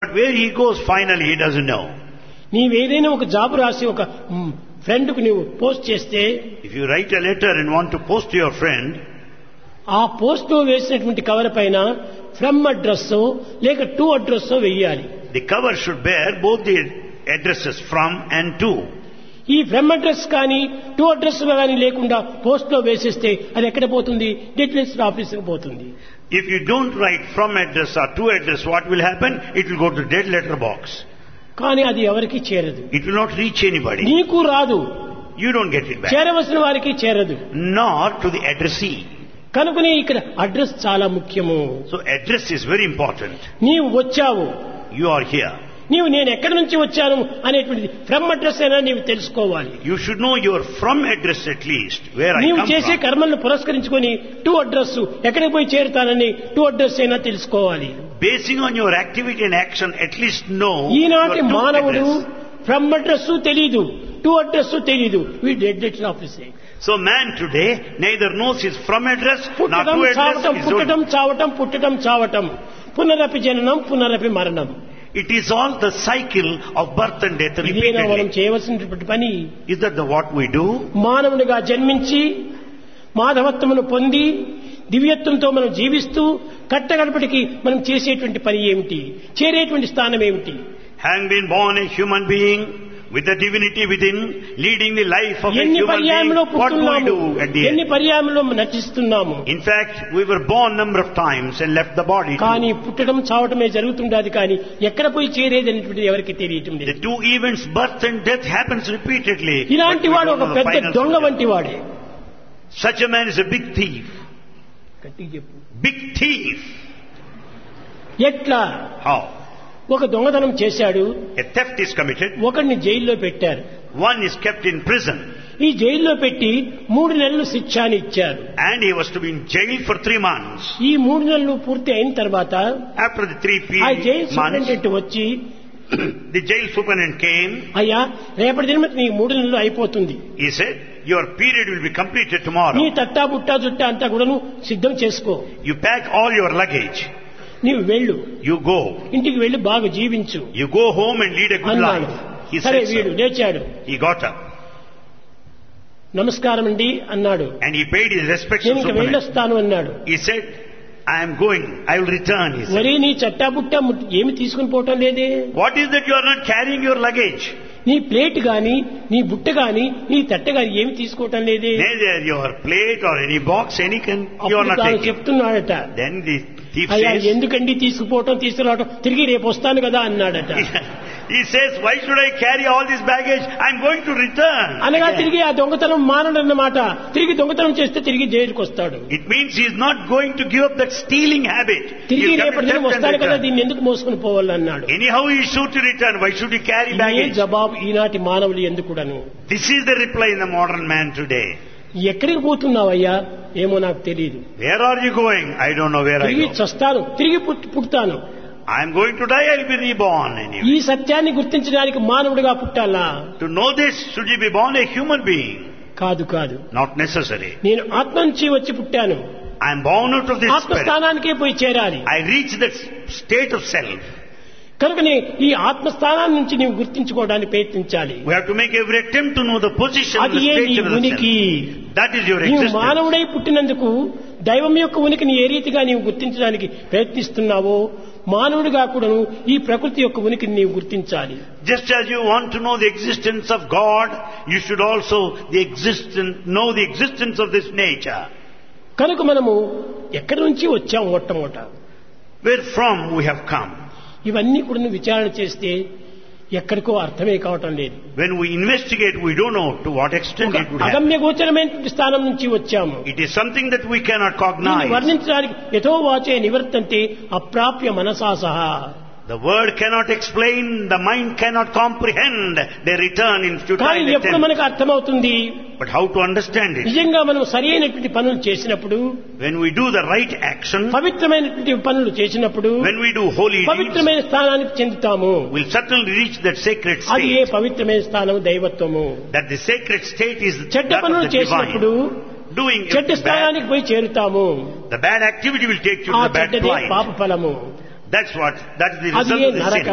But where he goes finally, he doesn't know. నీవేదైనా ఒక job రాసి ఒక ఫ్రెండ్కు నువ్వు పోస్ట్ చేస్తే, If you write a letter and want to post to your friend, ఆ post లో వేసినటువంటి కవర్ పైన ఫ్రమ్ అడ్రస్ లేక టు అడ్రస్ వెయ్యాలి. the cover should bear both the addresses from and to. ఈ ఫ్రమ్ అడ్రస్ కానీ to address కానీ లేకుండా పోస్ట్ లో వేసేస్తే అది ఎక్కడ పోతుంది? డెడ్ లిస్ట్ ఆఫీస్కి పోతుంది. If you don't write from address or to address, what will happen? It will go to dead letter box. కానీ అది ఎవరికి చేరదు. It will not reach anybody. నీకు రాదు, You don't get it back. చేరవలసిన వారికి చేరదు. Nor to the addressee. కనుకనే ఇక్కడ address చాలా ముఖ్యము. So address is very important. నీవు వచ్చావు, You are here. నీవు నేను ఎక్కడి నుంచి వచ్చాను అనేటువంటిది ఫ్రమ్ అడ్రస్ అయినా నీవు తెలుసుకోవాలి. You should know your from address at least, where I నీవు come చేసే from. కర్మలను పురస్కరించుకొని టు అడ్రస్ ఎక్కడికి పోయి చేరుతానని టు అడ్రస్ అయినా తెలుసుకోవాలి. Basing on your activity and action, at least know ఈనాటి your to మానవుడు address. ఫ్రమ్ అడ్రస్ తెలీదు, టు అడ్రస్ తెలీదు. We did letter ఆఫీసే. So man today neither knows his from address nor పుట్టడం to address. చావటం, His పుట్టడం own. చావటం, పుట్టడం చావటం, పునరపి జననం, పునరపి మరణం. It is all the cycle of birth and death ఇదేనా మనం repeatedly. చేయవలసినటువంటి పని? Is that what we do? మానవునిగా జన్మించి మాధవత్వమును పొంది దివ్యత్వంతో మనం జీవిస్తూ కట్టగడపటికి మనం చేసేటువంటి పని ఏమిటి? చేరేటువంటి స్థానం ఏమిటి? Having been born a human being with the divinity within, leading the life of a ఎన్ని human being, పర్యాయంలో what do we పుట్టున్నాము, do at the ఎన్ని end? పర్యాయంలో నటిస్తున్నాము. In fact, we were born number of times and left the body. కానీ పుట్టడం చావటమే జరుగుతుండదు, కానీ ఎక్కడ పోయి చేరేది అనేటువంటిది ఎవరికి తెలియటం The లేదు. two events, birth and death, happens repeatedly. ఇలాంటి but we వాడు don't ఒక know the పెద్ద final దొంగ solution. వంటి వాడే. Such a man is a big thief. గట్టిగా చెప్పు. Big thief. ఎట్లా? How? ఒక దొంగతనం చేశాడు, A theft is committed. ఒకడిని జైల్లో పెట్టారు. One is kept in prison. ఈ జైల్లో పెట్టి 3 నెలలు శిక్ష అని ఇచ్చారు. And he was to be in jail for 3 months. ఈ 3 నెలలు పూర్తి అయిన తర్వాత After the 3 ఆ జైలు months, సూపరింటెండెంట్ వచ్చి, the jail superintendent came. అయ్యా రేపటి దిన నీ 3 నెలలు అయిపోతుంది, He said, your period will be completed tomorrow. నీ తట్టా బుట్టా జుట్టా అంతా కూడాను సిద్ధం చేసుకో, You pack all your luggage. నీవు వెళ్ళు, You go. ఇంటికి వెళ్లి బాగా జీవించు You go home and lead a good అన్నాడు. life. He సరే said వీడు so. లేచాడు. He got up నమస్కారం అండి అన్నాడు. and he paid his respects to నేను ఇంక superintendent. వెళ్ళొస్తాను అన్నాడు. He said, I am going. I will return. He said. ఒరే నీ చట్టా బుట్టా ఏమి తీసుకుని పోవటం లేదే, What is that you are not carrying your luggage? నీ ప్లేట్ గాని నీ బుట్ట గాని నీ తట్ట గాని ఏమి తీసుకోవటం లేదే. Neither your plate or any box, any can you are అప్పుడు not తాను taking. చెప్తున్నాడట, Then the thief అయ్యా says, ఎందుకండి తీసుకుపోవటం తీసుకురావటం, తిరిగి రేపు వస్తాను కదా అన్నాడట. he says, why should I carry all this baggage? I am going to return. అనగా Again. తిరిగి ఆ దొంగతనం మానడన్నమాట. తిరిగి దొంగతనం చేస్తే తిరిగి జైలుకి వస్తాడు. It means he is not going to give up that stealing habit. తిరిగి He'll come రేపటి to దినం theft and వస్తాడు కదా, return. దీన్ని ఎందుకు మోసుకుని పోవాలన్నాడు. Anyhow he is sure to return. Why should he carry ఇదే baggage? జవాబు ఈనాటి మానవులు ఎందుకుడను. This is the reply in the modern man today. ఎక్కడికి పోతున్నావయ్యా, ఏమో నాకు తెలియదు, Where are you going? I don't know where I తిరిగి go. చస్తాను, తిరిగి పుడతాను. I am going to die. I will be reborn anyway. ఈ సత్యాన్ని గుర్తించడానికి మానవుడిగా పుట్టాలా? To know this, should you be born a human being? కాదు కాదు, Not necessary. నేను ఆత్మ నుంచి వచ్చి పుట్టాను, I am born out of this spirit. ఆత్మస్థానానికే పోయి చేరాలి. I reach that state of self. కనుకనే ఈ ఆత్మస్థానాన్ని నుంచి నీవు గుర్తించుకోవడానికి ప్రయత్నించాలి. We have to make every attempt to know the position of అది the ఏ నీ state of the ఉనికి. self. That is your నీవు existence. మానవుడై పుట్టినందుకు దైవం యొక్క ఉనికిని ఏ రీతిగా నీవు గుర్తించడానికి ప్రయత్నిస్తున్నావో, మానవుడిగా కూడాను ఈ ప్రకృతి యొక్క ఉనికిని నీవు గుర్తించాలి. Just as you want to know the existence of God, you should also know the existence of this nature. కనుక మనము ఎక్కడి నుంచి వచ్చాం మొట్టమొదట, Where from we have come. ఇవన్నీ కూడా విచారణ చేస్తే ఎక్కడికో అర్థమే కావటం లేదు. When we investigate, we don't know to what extent ఒక it would happen. అగమ్య గోచరమైన స్థానం నుంచి వచ్చాము. It is something that we cannot దీన్ని cognize. వర్ణించడానికి యథో వాచే నివర్తంతే అప్రాప్య మనసా సహా. The word cannot explain, the mind cannot comprehend. They return in కానీ futile ఎప్పుడు attempt. మనకు అర్థమవుతుంది? But how to understand it? నిజంగా మనం సరైనటువంటి పనులు చేసినప్పుడు, When we do the right action, పవిత్రమైనటువంటి పనులు చేసినప్పుడు when we do holy deeds, పవిత్రమైన స్థానానికి చెందుతాము. we'll certainly reach that sacred అది ఏ state. పవిత్రమైన స్థానం? దైవత్వము. That the sacred state is చెడ్డ that of పనులు the చేసినప్పుడు divine. Doing చెడ్డ bad, స్థానానికి పోయి చేరుతాము. the bad activity will take you ఆ to the bad చెడ్డదే plight. పాప ఫలము. That's the అది result A of the sin. నరకం.